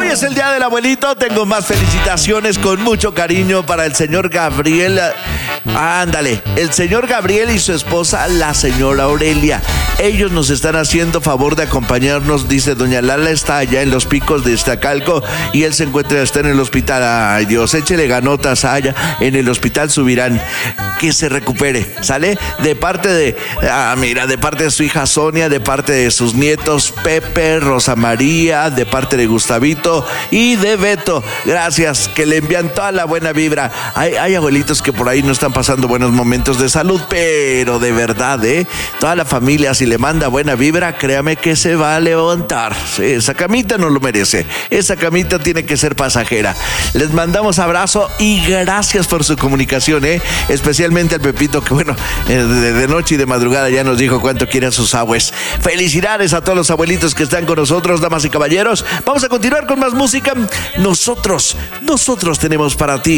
es el día del abuelito. Tengo más felicitaciones con mucho cariño para el señor Gabriel. Ándale, el señor Gabriel y su esposa, la señora Aurelia. Ellos nos están haciendo favor de acompañarnos. Dice doña Lala está allá en los Picos de Iztacalco y él se está en el hospital. Ay Dios, échele ganotas allá en el hospital Subirán. Que se recupere, ¿sale? De parte de, de parte de su hija Sonia, de parte de sus nietos Pepe, Rosa María, de parte de Gustavito y de Beto. Gracias, que le envían toda la buena vibra. Hay abuelitos que por ahí no están pasando buenos momentos de salud, pero de verdad, toda la familia, si le manda buena vibra, créame que se va a levantar. Sí, esa camita no lo merece. Esa camita tiene que ser pasajera. Les mandamos abrazo y gracias por su comunicación, especialmente al Pepito, que bueno, de noche y de madrugada ya nos dijo cuánto quiere a sus abues. Felicidades a todos los abuelitos que están con nosotros, damas y caballeros. Vamos a continuar con más música. Nosotros tenemos para ti